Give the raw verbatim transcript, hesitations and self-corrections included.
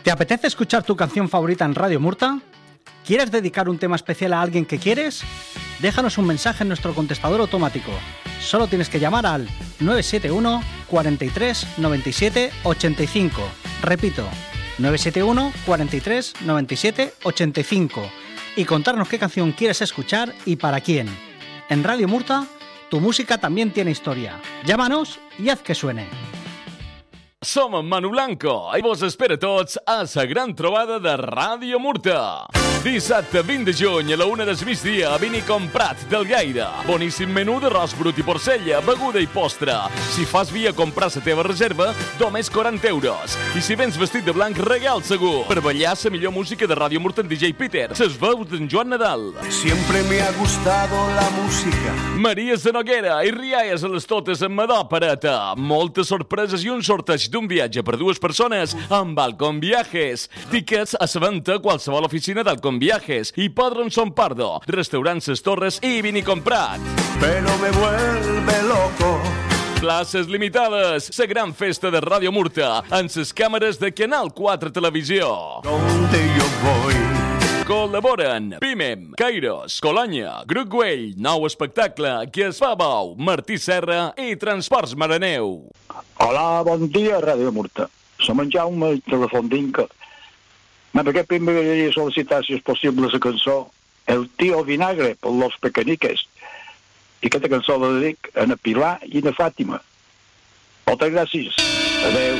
¿Te apetece escuchar tu canción favorita en Radio Murta? ¿Quieres dedicar un tema especial a alguien que quieres? Déjanos un mensaje en nuestro contestador automático. Solo tienes que llamar al nueve siete uno, cuarenta y tres, noventa y siete, ochenta y cinco. Repito, nueve siete uno, cuarenta y tres, noventa y siete, ochenta y cinco. Y contarnos qué canción quieres escuchar y para quién. En Radio Murta, tu música también tiene historia. Llámanos y haz que suene. Som en Manu Blanco i vos espera tots a la gran trobada de Ràdio Murta. Dissabte vint de juny a la una del migdia a Vini Comprat del Gaire. Boníssim menú d'arròs brut i porcella, beguda i postre. Si fas via comprar la teva reserva, només quaranta euros. I si vens vestit de blanc, regal segur. Per ballar la millor música de Ràdio Murta en D J Peter. Ses veus d'en Joan Nadal. Siempre me ha gustado la música. Maria Sanoguera i rialles a les totes amb Madò Pareta. Moltes sorpreses i un sorteig d'un viatge per dues persones amb Alcon Viajes. Tickets a la venda a qualsevol oficina d'Alcon Viajes. Hipòdrom Son Pardo, restaurant Ses Torres i Vini Comprat. Pero me vuelve loco. Places limitades. La gran festa de Ràdio Murta en les càmeres de Canal quatre Televisió. Donde yo voy. Col·laboren Pimem, Kairos, Colònia, Grup Güell, Nou Espectacle, Que es fa bou, Martí Serra i Transports Maraneu. Hola, bon dia, Ràdio Murta. Som en Jaume, el telèfon d'Inca. Per què primer m'agradaria sol·licitar, si és possible, la cançó El tío Vinagre, per Los Pecaniques. I aquesta cançó la dedic a na Pilar i na Fàtima. Moltes gràcies. Adéu.